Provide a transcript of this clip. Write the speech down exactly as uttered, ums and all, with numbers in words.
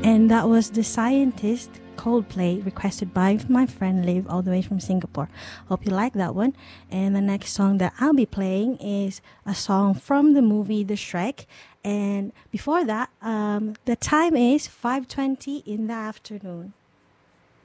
And that was The Scientist, Coldplay, requested by my friend Liv all the way from Singapore. Hope you like that one. And the next song that I'll be playing is a song from the movie The Shrek. And before that, um, the time is five twenty in the afternoon.